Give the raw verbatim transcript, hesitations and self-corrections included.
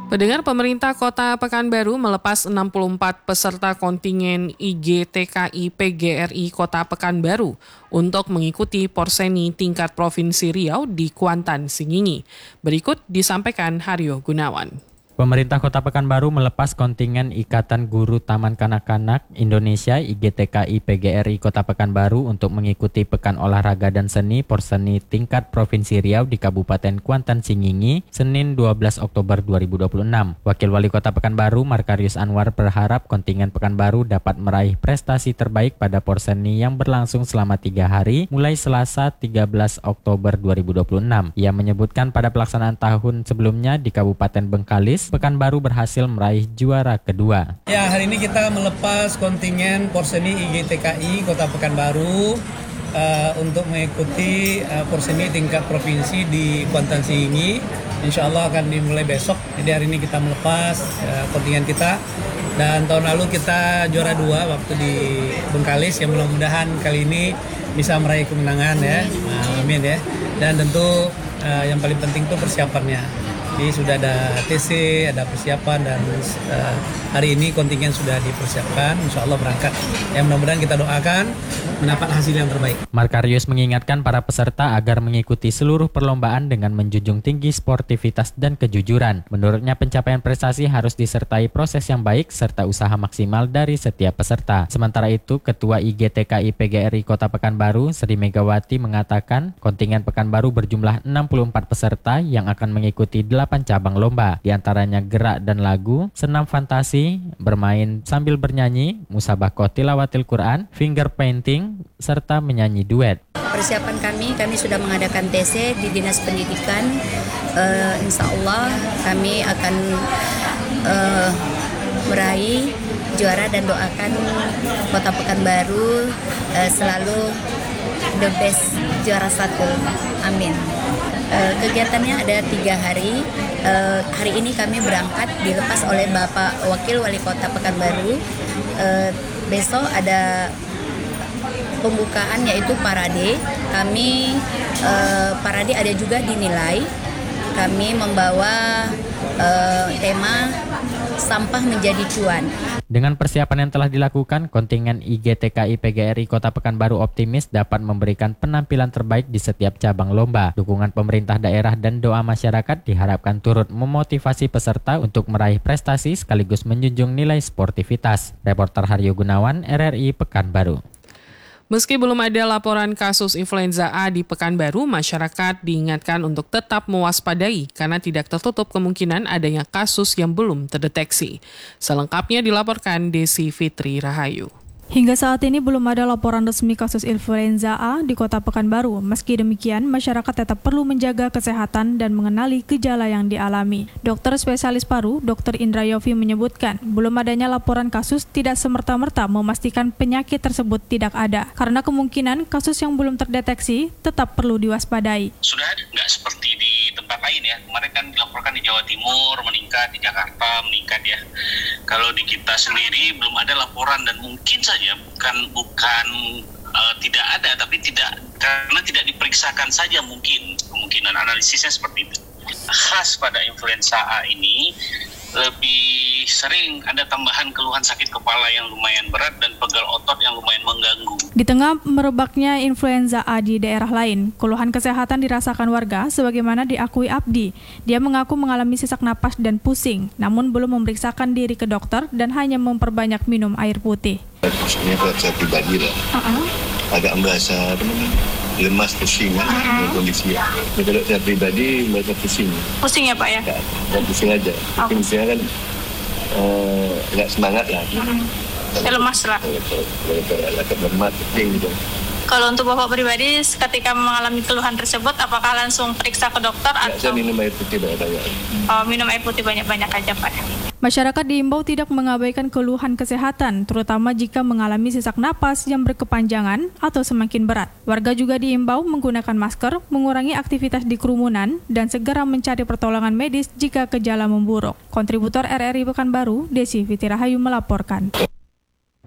Pendengar, pemerintah Kota Pekanbaru melepas enam puluh empat peserta kontingen I G T K I P G R I Kota Pekanbaru untuk mengikuti Porseni tingkat Provinsi Riau di Kuantan, Singingi. Berikut disampaikan Haryo Gunawan. Pemerintah Kota Pekanbaru melepas kontingen Ikatan Guru Taman Kanak-Kanak Indonesia I G T K I P G R I Kota Pekanbaru untuk mengikuti Pekan Olahraga dan Seni Porseni tingkat Provinsi Riau di Kabupaten Kuantan, Singingi, Senin dua belas Oktober dua ribu dua puluh enam. Wakil Wali Kota Pekanbaru, Markarius Anwar, berharap kontingen Pekanbaru dapat meraih prestasi terbaik pada Porseni yang berlangsung selama tiga hari, mulai Selasa tiga belas Oktober dua ribu dua puluh enam. Ia menyebutkan pada pelaksanaan tahun sebelumnya di Kabupaten Bengkalis, Pekanbaru berhasil meraih juara kedua. Ya, hari ini kita melepas kontingen Porseni I G T K I Kota Pekanbaru uh, untuk mengikuti uh, Porseni tingkat provinsi di Kuantan, Singingi. Insya Allah akan dimulai besok. Jadi hari ini kita melepas uh, kontingen kita. Dan tahun lalu kita juara dua waktu di Bengkalis. Ya, mudah-mudahan kali ini bisa meraih kemenangan ya. Nah, amin ya. Dan tentu uh, yang paling penting itu persiapannya. Jadi sudah ada T C, ada persiapan, dan uh, hari ini kontingen sudah dipersiapkan, insya Allah berangkat. Ya, mudah-mudahan kita doakan mendapat hasil yang terbaik. Markarius mengingatkan para peserta agar mengikuti seluruh perlombaan dengan menjunjung tinggi sportivitas dan kejujuran. Menurutnya pencapaian prestasi harus disertai proses yang baik serta usaha maksimal dari setiap peserta. Sementara itu, Ketua I G T K I P G R I Kota Pekanbaru, Sri Megawati, mengatakan kontingen Pekanbaru berjumlah enam puluh empat peserta yang akan mengikuti delapan cabang lomba, diantaranya gerak dan lagu, senam fantasi, bermain sambil bernyanyi, musabakoh tilawatil Quran, finger painting, serta menyanyi duet. Persiapan kami, kami sudah mengadakan T C di Dinas Pendidikan. Uh, insya Allah kami akan uh, meraih juara dan doakan Kota Pekanbaru uh, selalu the best, juara satu. Amin. Uh, kegiatannya ada tiga hari. Uh, hari ini kami berangkat dilepas oleh Bapak Wakil Wali Kota Pekanbaru. Uh, besok ada pembukaan yaitu parade. Kami uh, parade ada juga dinilai. Kami membawa uh, tema sampah menjadi cuan. Dengan persiapan yang telah dilakukan, kontingen I G T K I P G R I Kota Pekanbaru optimis dapat memberikan penampilan terbaik di setiap cabang lomba. Dukungan pemerintah daerah dan doa masyarakat diharapkan turut memotivasi peserta untuk meraih prestasi sekaligus menjunjung nilai sportivitas. Reporter Haryo Gunawan, R R I Pekanbaru. Meski belum ada laporan kasus influenza A di Pekanbaru, masyarakat diingatkan untuk tetap mewaspadai karena tidak tertutup kemungkinan adanya kasus yang belum terdeteksi. Selengkapnya dilaporkan Desi Fitri Rahayu. Hingga saat ini belum ada laporan resmi kasus influenza A di Kota Pekanbaru. Meski demikian, masyarakat tetap perlu menjaga kesehatan dan mengenali gejala yang dialami. Dokter spesialis paru, Dokter Indra Yofi menyebutkan, belum adanya laporan kasus tidak semerta-merta memastikan penyakit tersebut tidak ada, karena kemungkinan kasus yang belum terdeteksi tetap perlu diwaspadai. Sudah nggak seperti di tempat lain ya, kemarin kan dilaporkan di Jawa Timur meningkat, di Jakarta meningkat ya. Kalau di kita sendiri belum ada laporan dan mungkin saja ya, bukan bukan uh, tidak ada, tapi tidak karena tidak diperiksakan saja, mungkin kemungkinan analisisnya seperti itu. Khas pada influenza A ini lebih sering ada tambahan keluhan sakit kepala yang lumayan berat dan pegal otot yang lumayan mengganggu. Di tengah merebaknya influenza A di daerah lain, keluhan kesehatan dirasakan warga sebagaimana diakui Abdi. Dia mengaku mengalami sesak napas dan pusing, namun belum memeriksakan diri ke dokter dan hanya memperbanyak minum air putih. Pusingnya buat saya pribadi lah, uh-huh. agak merasa lemas, pusing kan, uh-huh. kondisi. Kalau saya pribadi merasa pusing. Pusing ya Pak ya? Ya, ya pusing aja. Okay. Pusingnya kan uh, agak semangat lah. Uh-huh. Ya, lemas lah. Agak lemas, pusing gitu. Kalau untuk Bapak pribadi, ketika mengalami keluhan tersebut, apakah langsung periksa ke dokter ya, atau? Saya minum air putih banyak-banyak. Oh, minum air putih banyak-banyak aja Pak. Masyarakat diimbau tidak mengabaikan keluhan kesehatan, terutama jika mengalami sesak napas yang berkepanjangan atau semakin berat. Warga juga diimbau menggunakan masker, mengurangi aktivitas di kerumunan, dan segera mencari pertolongan medis jika gejala memburuk. Kontributor R R I Pekanbaru, Desi Fitri Rahayu melaporkan.